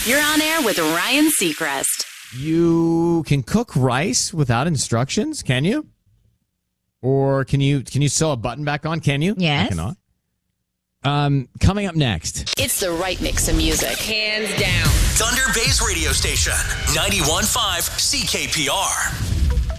You're on air with Ryan Seacrest. You can cook rice without instructions, can you? Or can you sew a button back on? Can you? Yes. I cannot. Coming up next. It's the right mix of music. Hands down. Thunder Bay's radio station, 91.5 CKPR.